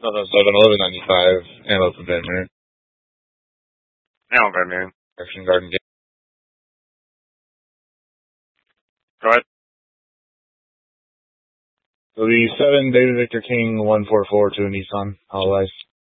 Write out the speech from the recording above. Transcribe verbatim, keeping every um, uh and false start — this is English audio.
seven eleven ninety-five, Antelope and Van Buren. Antelope Van Buren. Action Garden Gate. Go ahead. So the seven David Victor King one four four to a Nissan, all ice.